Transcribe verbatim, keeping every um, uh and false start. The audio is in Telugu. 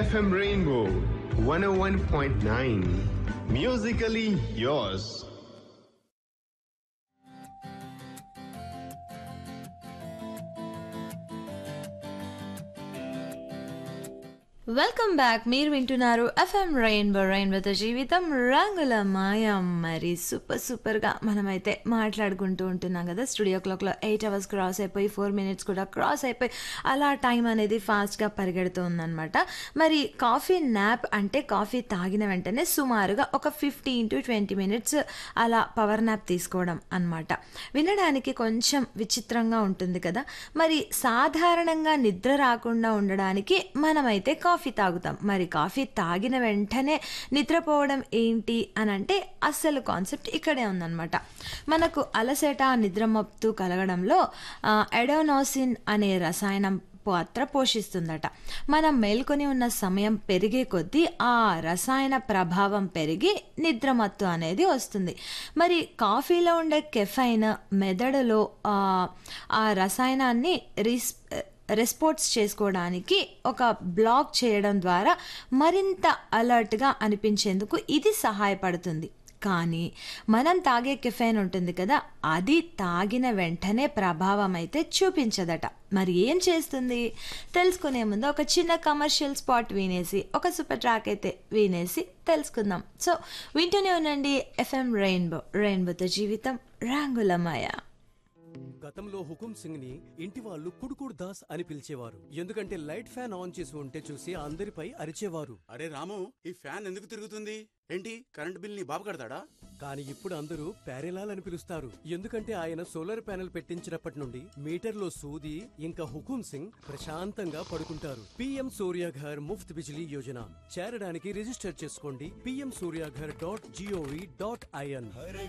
F M Rainbow one oh one point nine. Musically yours. Welcome back. మీరు వింటున్నారు ఎఫ్ఎం రెయిన్బో రెయిన్బోతో జీవితం రంగుల మాయం. మరి సూపర్ సూపర్గా మనమైతే మాట్లాడుకుంటూ ఉంటున్నాం కదా. స్టూడియో క్లాక్లో ఎయిట్ అవర్స్ క్రాస్ అయిపోయి ఫోర్ మినిట్స్ కూడా క్రాస్ అయిపోయి అలా టైం అనేది ఫాస్ట్గా పరిగెడుతూ ఉందన్నమాట. మరి కాఫీ న్యాప్ అంటే కాఫీ తాగిన వెంటనే సుమారుగా ఒక ఫిఫ్టీన్ టు ట్వంటీ మినిట్స్ అలా పవర్ న్యాప్ తీసుకోవడం అన్నమాట. వినడానికి కొంచెం విచిత్రంగా ఉంటుంది కదా. మరి సాధారణంగా నిద్ర రాకుండా ఉండడానికి మనమైతే కాఫీ తాగుతాం. మరి కాఫీ తాగిన వెంటనే నిద్రపోవడం ఏంటి అని అంటే అస్సలు కాన్సెప్ట్ ఇక్కడే ఉందన్నమాట. మనకు అలసట నిద్రమత్తు కలగడంలో ఎడోనోసిన్ అనే రసాయనం పాత్ర పోషిస్తుందట. మనం మేల్కొని ఉన్న సమయం పెరిగే కొద్దీ ఆ రసాయన ప్రభావం పెరిగి నిద్రమత్తు అనేది వస్తుంది. మరి కాఫీలో ఉండే కెఫైన్ మెదడులో ఆ రసాయనాన్ని రిస్ రెస్పాన్స్ చేసుకోవడానికి ఒక బ్లాక్ చేయడం ద్వారా మరింత అలర్ట్గా అనిపించేందుకు ఇది సహాయపడుతుంది. కానీ మనం తాగే కెఫెన్ ఉంటుంది కదా, అది తాగిన వెంటనే ప్రభావం అయితే చూపించదట. మరి ఏం చేస్తుంది తెలుసుకునే ముందు ఒక చిన్న కమర్షియల్ స్పాట్ వినేసి ఒక సూపర్ ట్రాక్ అయితే వినేసి తెలుసుకుందాం. సో వింటూనే ఉండండి ఎఫ్ఎం రెయిన్బో రెయిన్బోతో జీవితం రంగులమయ. గతంలో హుకుం సింగ్ ని ఇంటి వాళ్ళు కుడుకుడు దాస్ అని పిలిచేవారు. ఎందుకంటే లైట్ ఫ్యాన్ ఆన్ చేసి ఉంటే చూసి అందరిపై అరిచేవారు. అరే రాము, ఈ ఫ్యాన్ ఎందుకు తిరుగుతుంది? ఏంటి కరెంట్ బిల్ ని బాబు కడతాడా? కానీ ఇప్పుడు అందరూ ప్యారెలాల్ అని పిలుస్తారు. ఎందుకంటే ఆయన సోలార్ ప్యానెల్ పెట్టించినప్పటి నుండి మీటర్లో సూది ఇంకా హుకుం సింగ్ ప్రశాంతంగా పడుకుంటారు. పిఎం సూర్యాఘర్ ముఫ్త్ బిజిలీ యోజన చేరడానికి రిజిస్టర్ చేసుకోండి PM Surya Ghar dot GOV dot IN.